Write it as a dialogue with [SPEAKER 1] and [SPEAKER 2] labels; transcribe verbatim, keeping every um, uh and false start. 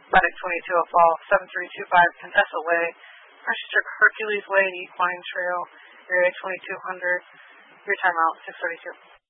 [SPEAKER 1] Medic twenty-two will fall seven three two five Contessa Way, Rochester Hercules Way, Equine Trail, area twenty-two hundred. Your timeout, six thirty-two.